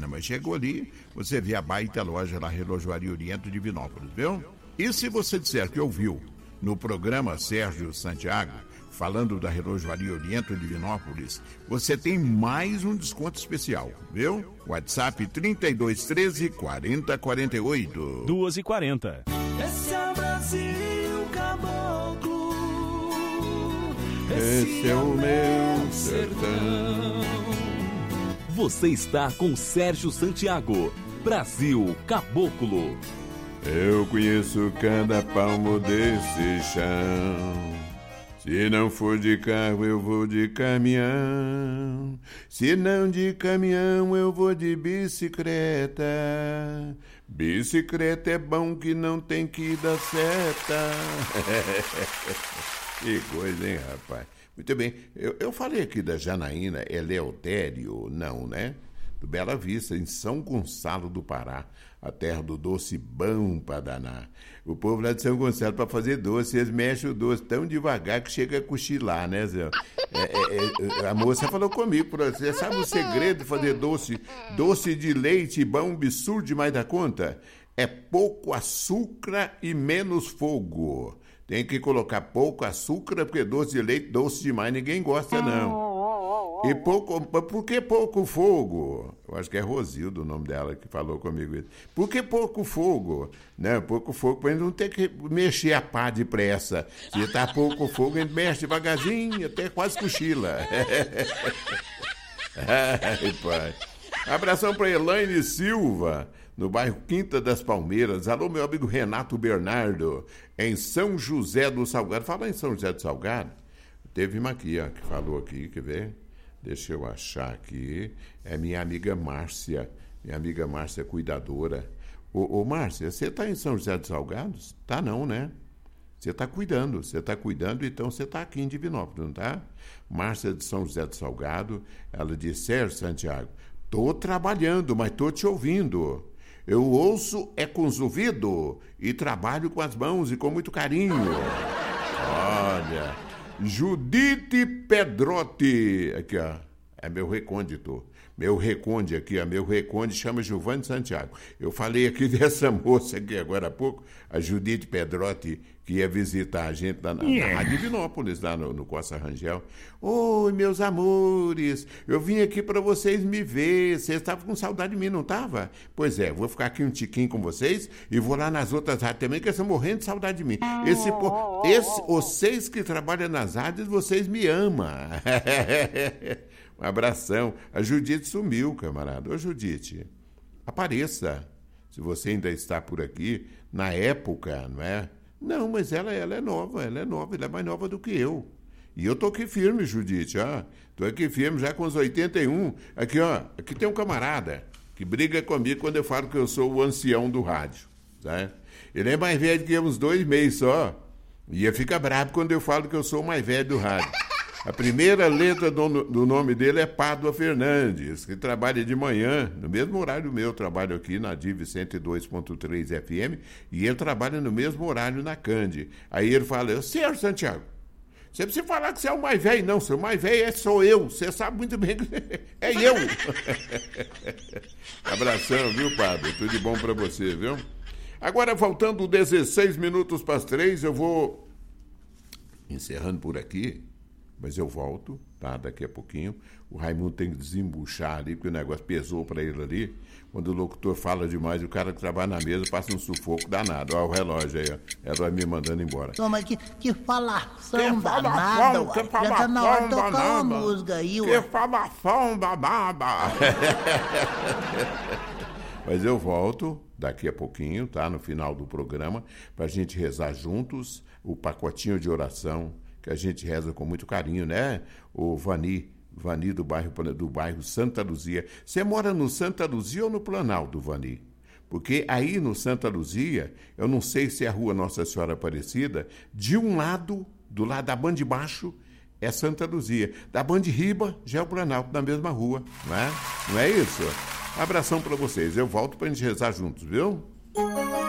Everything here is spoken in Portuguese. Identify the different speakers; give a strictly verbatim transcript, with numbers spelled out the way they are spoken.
Speaker 1: esquina, mas chegou ali, você vê a baita loja da Relojoaria Oriente de Divinópolis, viu? E se você disser que ouviu no programa Sérgio Santiago, falando da Relojoaria Oriente de Divinópolis, você tem mais um desconto especial, viu? WhatsApp trinta e dois, treze, quarenta, quarenta e oito.
Speaker 2: duas e quarenta.
Speaker 3: Esse é o Brasil caboclo,
Speaker 1: esse é o meu sertão.
Speaker 2: Você está com Sérgio Santiago, Brasil Caboclo.
Speaker 1: Eu conheço cada palmo desse chão. Se não for de carro, eu vou de caminhão. Se não de caminhão, eu vou de bicicleta. Bicicleta é bom que não tem que dar seta. Que coisa, hein, rapaz? Muito bem. Eu, eu falei aqui da Janaína Eleutério, não, né? Do Bela Vista, em São Gonçalo do Pará, a terra do doce bom para danar. O povo lá de São Gonçalo, para fazer doce, eles mexem o doce tão devagar que chega a cochilar, né, Zé? É, é, é, a moça falou comigo, você sabe o segredo de fazer doce? Doce de leite bom, absurdo demais da conta? É pouco açúcar e menos fogo. Tem que colocar pouco açúcar, porque doce de leite, doce demais, ninguém gosta, não. E pouco, por que pouco fogo? Eu acho que é Rosildo o nome dela que falou comigo isso. Por que pouco fogo? Né? Pouco fogo, para a gente não ter que mexer a pá depressa. Se está pouco fogo, a gente mexe devagarzinho, até quase cochila. Ai, pai. Abração para Elaine Silva, no bairro Quinta das Palmeiras. Alô, meu amigo Renato Bernardo, em São José do Salgado. Fala em São José do Salgado. Teve uma aqui, ó, que falou aqui, quer ver? Deixa eu achar aqui. É minha amiga Márcia. Minha amiga Márcia, cuidadora. Ô, ô Márcia, você está em São José dos Salgados? Tá não, né? Você está cuidando. Você está cuidando, então você está aqui em Divinópolis, não tá? Márcia de São José do Salgado. Ela disse, Sérgio Santiago, tô trabalhando, mas tô te ouvindo. Eu ouço é com os ouvidos e trabalho com as mãos e com muito carinho. Olha, Judite Pedrotti, aqui ó, é meu recôndito, meu reconde aqui, ó, meu reconde chama Giovanni Santiago. Eu falei aqui dessa moça aqui agora há pouco, a Judite Pedrotti, que ia visitar a gente lá na, yeah. na Rádio Divinópolis, lá no, no Costa Rangel. Oi, meus amores, eu vim aqui para vocês me ver, vocês estavam com saudade de mim, não estava? Pois é, vou ficar aqui um tiquinho com vocês e vou lá nas outras rádios também, que eles estão morrendo de saudade de mim. Esse, esse, vocês que trabalham nas rádios, vocês me amam. Um abração. A Judite sumiu, camarada. Ô, Judite, apareça, se você ainda está por aqui, na época, não é? Não, mas ela, ela é nova, ela é nova, ela é mais nova do que eu. E eu tô aqui firme, Judite, ó. Tô aqui firme já com os oitenta e um. Aqui, ó, aqui tem um camarada que briga comigo quando eu falo que eu sou o ancião do rádio, tá? Ele é mais velho que eu, uns dois meses só. E ele fica bravo quando eu falo que eu sou o mais velho do rádio. A primeira letra do, do nome dele é Pádua Fernandes, que trabalha de manhã, no mesmo horário meu. Eu trabalho aqui na D I V cento e dois ponto três F M e ele trabalha no mesmo horário na Cande. Aí ele fala, Sérgio Santiago, você precisa falar que você é o mais velho. Não, seu mais velho é sou eu. Você sabe muito bem que é eu. Abração, viu, Pádua? Tudo de bom pra você, viu? Agora, faltando dezesseis minutos para as três, eu vou encerrando por aqui. Mas eu volto, tá? Daqui a pouquinho. O Raimundo tem que desembuchar ali, porque o negócio pesou para ele ali. Quando o locutor fala demais, o cara que trabalha na mesa passa um sufoco danado. Olha o relógio aí, ó. Ela vai me mandando embora.
Speaker 4: Não, mas que, que falação
Speaker 1: que
Speaker 4: danada,
Speaker 1: uai. Que
Speaker 4: já tá na hora de tocar uma música aí, uai.
Speaker 1: Que falação danada. Mas eu volto daqui a pouquinho, tá? No final do programa, pra gente rezar juntos o pacotinho de oração que a gente reza com muito carinho, né? O Vani, Vani do bairro, do bairro Santa Luzia. Você mora no Santa Luzia ou no Planalto, Vani? Porque aí no Santa Luzia, eu não sei se é a rua Nossa Senhora Aparecida, de um lado, do lado da banda de baixo, é Santa Luzia. Da banda de riba, já é o Planalto, na mesma rua, não é? Não é isso? Abração para vocês. Eu volto para a gente rezar juntos, viu?